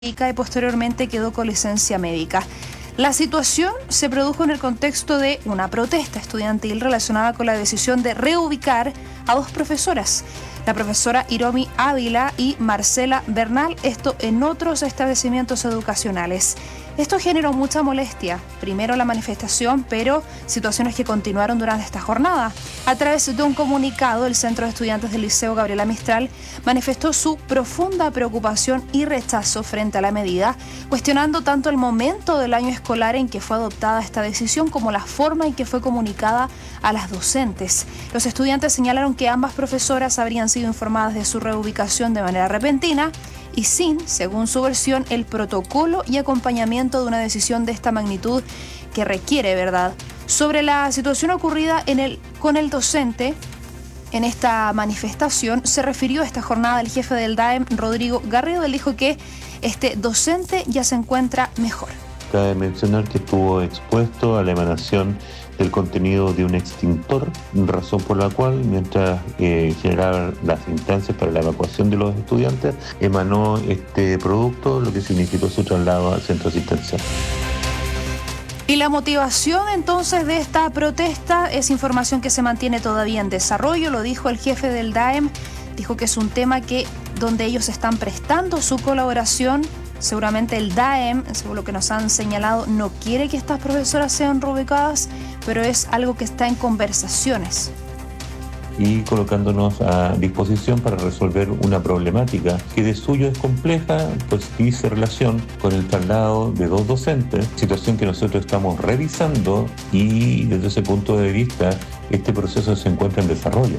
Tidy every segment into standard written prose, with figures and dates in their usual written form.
y posteriormente quedó con licencia médica. La situación se produjo en el contexto de una protesta estudiantil relacionada con la decisión de reubicar a dos profesoras, la profesora Hiromi Ávila y Marcela Bernal, esto en otros establecimientos educacionales. Esto generó mucha molestia, primero la manifestación, pero situaciones que continuaron durante esta jornada. A través de un comunicado, el Centro de Estudiantes del Liceo Gabriela Mistral manifestó su profunda preocupación y rechazo frente a la medida, cuestionando tanto el momento del año escolar en que fue adoptada esta decisión como la forma en que fue comunicada a las docentes. Los estudiantes señalaron que ambas profesoras habrían sido informadas de su reubicación de manera repentina y sin, según su versión, el protocolo y acompañamiento de una decisión de esta magnitud que requiere, ¿verdad? Sobre la situación ocurrida con el docente en esta manifestación, se refirió a esta jornada el jefe del DAEM, Rodrigo Garrido. Él dijo que este docente ya se encuentra mejor. Cabe mencionar que estuvo expuesto a la emanación del contenido de un extintor, razón por la cual, mientras generaban las instancias para la evacuación de los estudiantes, emanó este producto, lo que significó su traslado al centro asistencial. Y la motivación entonces de esta protesta es información que se mantiene todavía en desarrollo, lo dijo el jefe del DAEM, dijo que es un tema donde ellos están prestando su colaboración. Seguramente el DAEM, según lo que nos han señalado, no quiere que estas profesoras sean reubicadas, pero es algo que está en conversaciones. Y colocándonos a disposición para resolver una problemática que de suyo es compleja, pues dice relación con el traslado de dos docentes, situación que nosotros estamos revisando y desde ese punto de vista este proceso se encuentra en desarrollo.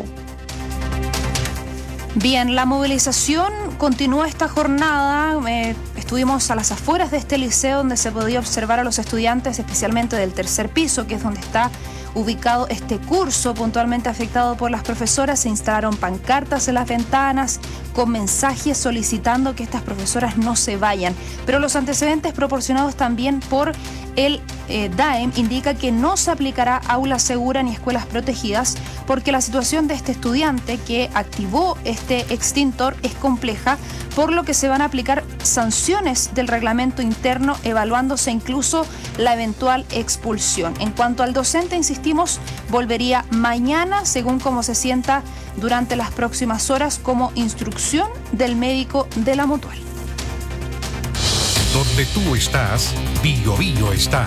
Bien, la movilización continúa esta jornada. Estuvimos a las afueras de este liceo donde se podía observar a los estudiantes, especialmente del tercer piso, que es donde está ubicado este curso puntualmente afectado por las profesoras. Se instalaron pancartas en las ventanas con mensajes solicitando que estas profesoras no se vayan. Pero los antecedentes proporcionados también por el DAEM indica que no se aplicará aula segura ni escuelas protegidas porque la situación de este estudiante que activó este extintor es compleja, por lo que se van a aplicar sanciones del reglamento interno, evaluándose incluso la eventual expulsión. En cuanto al docente, insistimos, volvería mañana, según cómo se sienta durante las próximas horas, como instrucción del médico de la Mutual. Donde tú estás, Bio Bio está.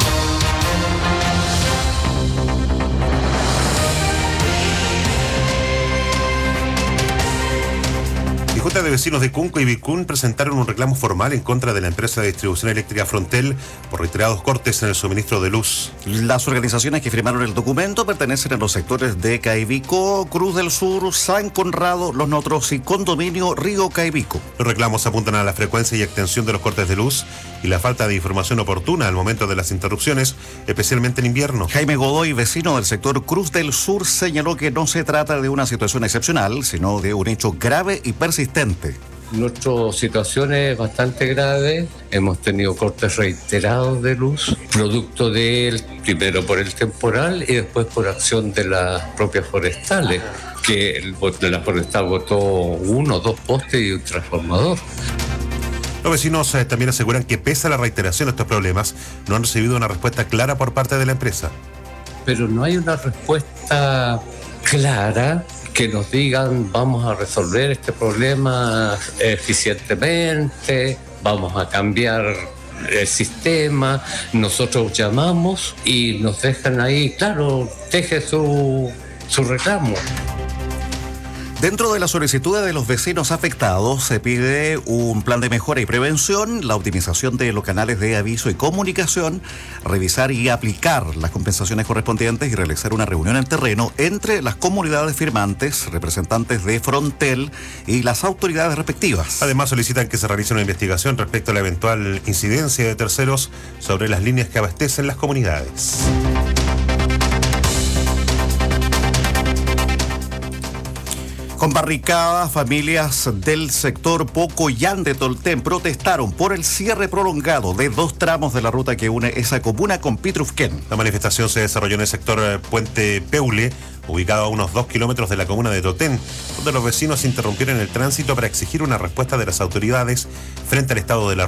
La Junta de Vecinos de Cunco y Vicún presentaron un reclamo formal en contra de la empresa de distribución eléctrica Frontel por reiterados cortes en el suministro de luz. Las organizaciones que firmaron el documento pertenecen a los sectores de Caibico, Cruz del Sur, San Conrado, Los Notros y Condominio Río Caibico. Los reclamos apuntan a la frecuencia y extensión de los cortes de luz y la falta de información oportuna al momento de las interrupciones, especialmente en invierno. Jaime Godoy, vecino del sector Cruz del Sur, señaló que no se trata de una situación excepcional, sino de un hecho grave y persistente. Nuestra situación es bastante grave. Hemos tenido cortes reiterados de luz, producto primero por el temporal y después por acción de las propias forestales, que la forestal botó 1 o 2 postes y un transformador. Los vecinos también aseguran que pese a la reiteración de estos problemas, no han recibido una respuesta clara por parte de la empresa. Pero no hay una respuesta clara que nos digan vamos a resolver este problema eficientemente, vamos a cambiar el sistema. Nosotros llamamos y nos dejan ahí, claro, deje su reclamo. Dentro de las solicitudes de los vecinos afectados se pide un plan de mejora y prevención, la optimización de los canales de aviso y comunicación, revisar y aplicar las compensaciones correspondientes y realizar una reunión en terreno entre las comunidades firmantes, representantes de Frontel y las autoridades respectivas. Además solicitan que se realice una investigación respecto a la eventual incidencia de terceros sobre las líneas que abastecen las comunidades. Con barricadas, familias del sector Pocoyán de Tolten protestaron por el cierre prolongado de 2 tramos de la ruta que une esa comuna con Pitrufquén. La manifestación se desarrolló en el sector Puente Peule, ubicado a unos 2 kilómetros de la comuna de Tolten, donde los vecinos interrumpieron el tránsito para exigir una respuesta de las autoridades frente al estado de la